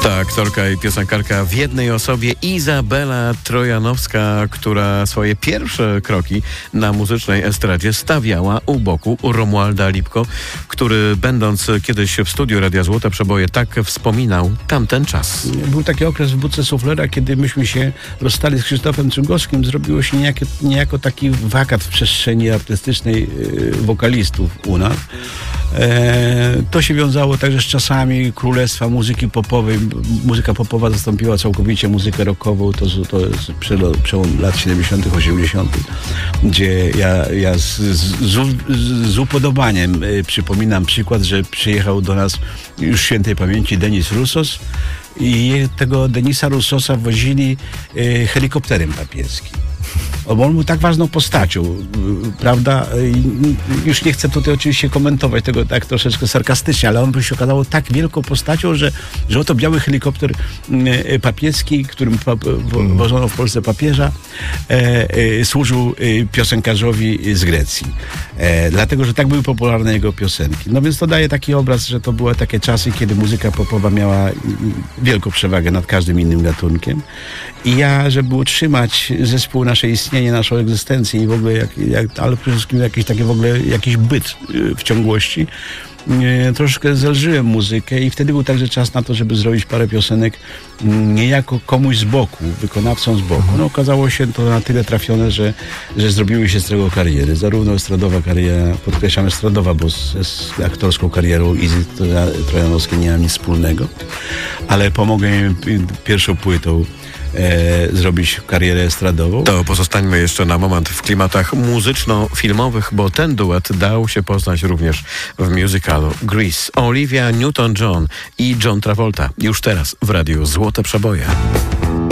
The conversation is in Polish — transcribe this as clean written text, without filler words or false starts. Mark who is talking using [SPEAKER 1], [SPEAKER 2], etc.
[SPEAKER 1] Ta aktorka i piosenkarka w jednej osobie, Izabela Trojanowska, która swoje pierwsze kroki na muzycznej estradzie stawiała u boku Romualda Lipko, który będąc kiedyś w studiu Radia Złote Przeboje tak wspominał tamten czas.
[SPEAKER 2] Był taki okres w Budce Suflera, kiedy myśmy się rozstali z Krzysztofem Cugowskim, zrobiło się niejako taki wakat w przestrzeni artystycznej wokalistów u nas. To się wiązało także z czasami królestwa muzyki popowej. Muzyka popowa zastąpiła całkowicie muzykę rockową. To jest przełom lat 70., 80., gdzie ja z upodobaniem przypominam przykład, że przyjechał do nas już świętej pamięci Denis Roussos i tego Denisa Roussosa wozili helikopterem papieskim. On był tak ważną postacią, prawda? Już nie chcę tutaj oczywiście komentować tego tak troszeczkę sarkastycznie, ale on by się okazało tak wielką postacią, że oto biały helikopter papieski, którym wożono w Polsce papieża, służył piosenkarzowi z Grecji. Dlatego, że tak były popularne jego piosenki. No więc to daje taki obraz, że to były takie czasy, kiedy muzyka popowa miała wielką przewagę nad każdym innym gatunkiem. I ja, żeby utrzymać zespół, nasze istnienie, naszą egzystencję i w ogóle, ale przede wszystkim jakiś byt w ciągłości, troszkę zelżyłem muzykę i wtedy był także czas na to, żeby zrobić parę piosenek niejako komuś z boku, wykonawcą z boku. No, okazało się to na tyle trafione, że zrobiły się z tego kariery. Zarówno estradowa kariera, podkreślam estradowa, bo z aktorską karierą Izy Trojanowskiej nie mam nic wspólnego, ale pomogę mi pierwszą płytą zrobić karierę estradową.
[SPEAKER 1] To pozostańmy jeszcze na moment w klimatach muzyczno-filmowych, bo ten duet dał się poznać również w musicalu Grease. Olivia Newton-John i John Travolta. Już teraz w Radiu Złote Przeboje.